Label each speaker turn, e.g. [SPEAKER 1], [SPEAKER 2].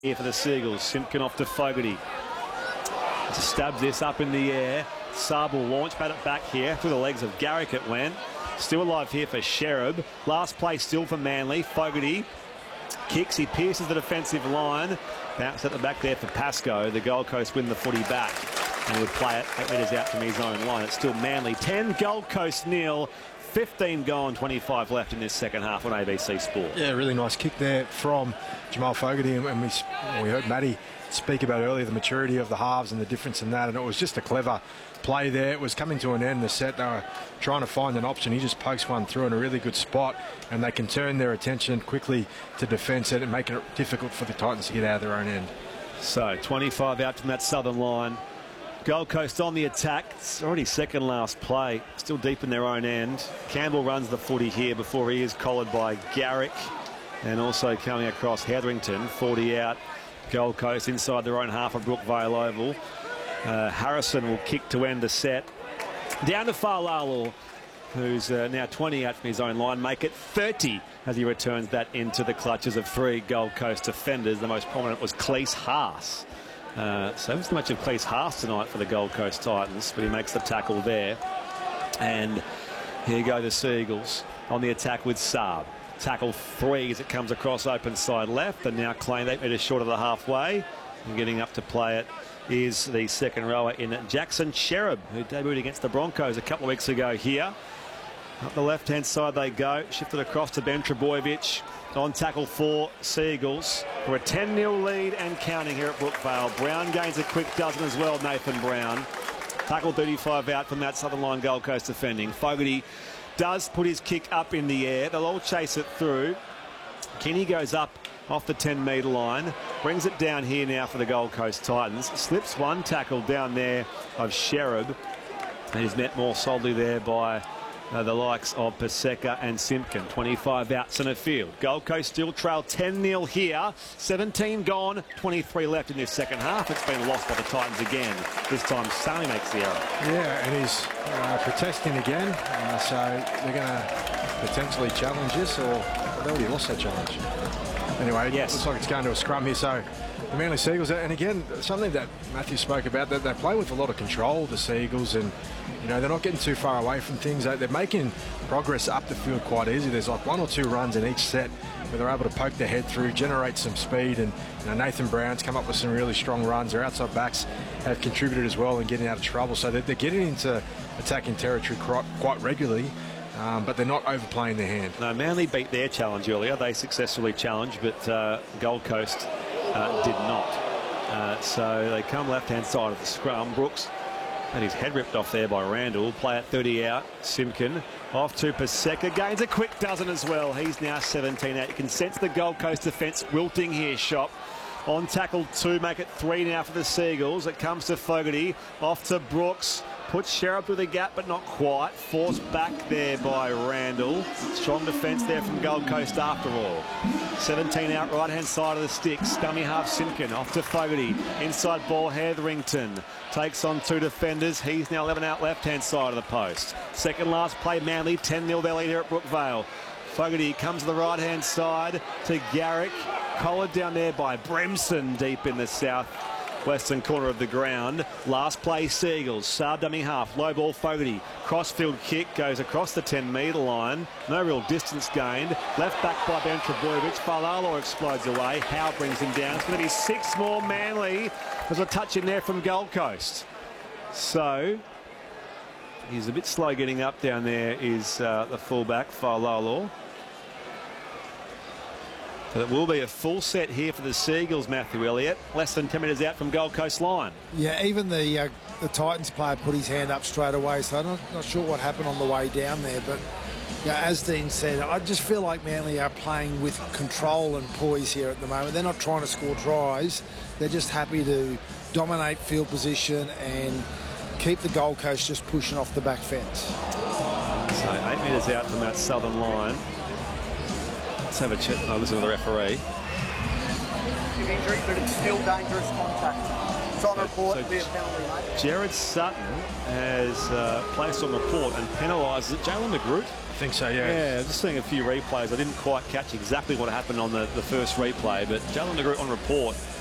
[SPEAKER 1] Here for the Seagulls. Simpkin off to Fogarty. Just stabs this up in the air. Saab will launch, bat it back here. Through the legs of Garrick it went. Still alive here for Sherab. Last play still for Manly. Fogarty kicks. He pierces the defensive line. Bounce at the back there for Pascoe. The Gold Coast win the footy back. And would play it 8 metres out from his own line. It's still Manly 10, Gold Coast 0. 15 gone, 25 left in this second half on ABC Sport.
[SPEAKER 2] Yeah, really nice kick there from Jamal Fogarty, and we heard Matty speak about earlier the maturity of the halves and the difference in that, and it was just a clever play there. It was coming to an end in the set. They were trying to find an option. He just pokes one through in a really good spot, and they can turn their attention quickly to defence it and make it difficult for the Titans to get out of their own end.
[SPEAKER 1] So 25 out from that southern line. Gold Coast on the attack. It's already second last play. Still deep in their own end. Campbell runs the footy here before he is collared by Garrick. And also coming across Hetherington. 40 out. Gold Coast inside their own half of Brookvale Oval. Harrison will kick to end the set. Down to Fa'alalo, who's now 20 out from his own line. Make it 30 as he returns that into the clutches of 3 Gold Coast defenders. The most prominent was Cleese Haas. So it's not much of Cleese Haas tonight for the Gold Coast Titans, but he makes the tackle there. And here go the Seagulls on the attack with Saab. Tackle 3 as it comes across open side left, and now claimed 8 metres short of the halfway. And getting up to play it is the second rower in Jackson Sherab, who debuted against the Broncos a couple of weeks ago here. Up the left-hand side they go, shifted across to Ben Trebojevic. On tackle 4, Seagulls for a 10-0 lead and counting here at Brookvale. Brown gains a quick dozen as well, Nathan Brown. Tackle 35 out from that southern line Gold Coast defending. Fogarty does put his kick up in the air. They'll all chase it through. Kenny goes up off the 10-metre line. Brings it down here now for the Gold Coast Titans. Slips one tackle down there of Sherab. And is met more solidly there by the likes of Paseka and Simpkin. 25 out centre field. Gold Coast still trail 10-0 here. 17 gone, 23 left in this second half. It's been lost by the Titans again. This time Sami makes the error.
[SPEAKER 2] Yeah, and he's protesting again. So they're going to potentially challenge this, or they already lost that challenge. Anyway, yes. It looks like it's going to a scrum here. So the Manly Seagulls, and again, something that Matthew spoke about, that they play with a lot of control, the Seagulls, and you know, they're not getting too far away from things. They're making progress up the field quite easy. There's like 1 or 2 runs in each set where they're able to poke their head through, generate some speed, and you know, Nathan Brown's come up with some really strong runs. Their outside backs have contributed as well in getting out of trouble. So they're getting into attacking territory quite regularly, but they're not overplaying their hand.
[SPEAKER 1] No, Manly beat their challenge earlier. They successfully challenged, but Gold Coast did not. So they come left-hand side of the scrum. Brooks and his head ripped off there by Randall. Play at 30 out. Simpkin off to Paseka. Gains a quick dozen as well. He's now 17 out. You can sense the Gold Coast defence wilting here, Shop. On tackle 2, make it 3 now for the Seagulls. It comes to Fogarty. Off to Brooks. Puts Sherab through the gap, but not quite. Forced back there by Randall. Strong defence there from Gold Coast after all. 17 out, right-hand side of the sticks. Dummy half Simpkin. Off to Fogarty. Inside ball Hetherington. Takes on 2 defenders. He's now 11 out left-hand side of the post. Second last play, Manly. 10-0 their lead here at Brookvale. Fogarty comes to the right-hand side to Garrick. Collared down there by Bremson deep in the south-western corner of the ground. Last play, Seagulls. Saab dummy half. Low ball, Fogarty. Crossfield kick goes across the 10-metre line. No real distance gained. Left back by Ben Trebojevic. Fa'alalo explodes away. Howe brings him down. It's going to be 6 more Manly. There's a touch in there from Gold Coast. So he's a bit slow getting up down there is the fullback, Fa'alalo. But it will be a full set here for the Seagulls, Matthew Elliott. Less than 10 metres out from Gold Coast line.
[SPEAKER 3] Yeah, even the Titans player put his hand up straight away, so I'm not sure what happened on the way down there. But yeah, as Dean said, I just feel like Manly are playing with control and poise here at the moment. They're not trying to score tries. They're just happy to dominate field position and keep the Gold Coast just pushing off the back fence.
[SPEAKER 1] So 8 metres out from that southern line. Let's have a chat. Listen to the referee.
[SPEAKER 4] Injury, but it's still dangerous contact. It's on report.
[SPEAKER 1] So
[SPEAKER 4] Be a penalty, mate.
[SPEAKER 1] Jared Sutton has placed on report and penalised Jalen McGroot.
[SPEAKER 2] I think so, yeah.
[SPEAKER 1] Yeah, just seeing a few replays. I didn't quite catch exactly what happened on the first replay, but Jalen McGroot on report.